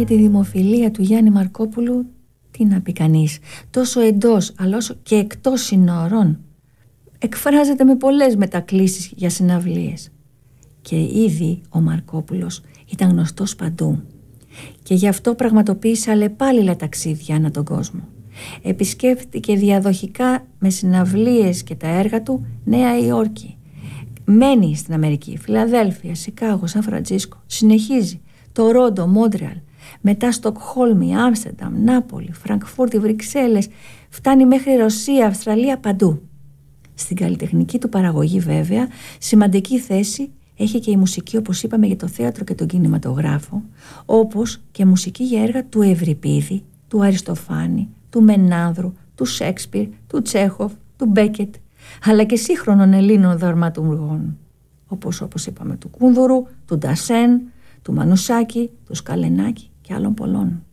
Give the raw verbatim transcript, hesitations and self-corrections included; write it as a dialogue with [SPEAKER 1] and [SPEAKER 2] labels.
[SPEAKER 1] για τη δημοφιλία του Γιάννη Μαρκόπουλου τι να πει κανείς. Τόσο εντός αλλά όσο και εκτός συνόρων εκφράζεται με πολλές μετακλήσεις για συναυλίες. Και ήδη ο Μαρκόπουλος ήταν γνωστός παντού και γι' αυτό πραγματοποίησε αλλεπάλληλα ταξίδια ανά τον κόσμο. Επισκέφτηκε διαδοχικά με συναυλίες και τα έργα του Νέα Υόρκη. Μένει στην Αμερική, Φιλαδέλφια, Σικάγο, Σαν Φραντζίσκο. Συνεχίζει Τορόντο, Μόντρεαλ, μετά Στοκχόλμη, Άμστερνταμ, Νάπολη, Φραγκφούρτη, Βρυξέλλες. Φτάνει μέχρι Ρωσία, Αυστραλία, παντού. Στην καλλιτεχνική του παραγωγή βέβαια σημαντική θέση έχει και η μουσική, όπως είπαμε, για το θέατρο και τον κινηματογράφο, όπως και μουσική για έργα του Ευρυπίδη, του Αριστοφάνη, του Μενάνδρου, του Σέξπιρ, του Τσέχοφ, του Μπέκετ, αλλά και σύγχρονων Ελλήνων δραματουργών, όπως, όπως είπαμε, του Κούνδουρου, του Ντασέν, του Μανουσάκη, του Σκαλενάκη και άλλων πολλών.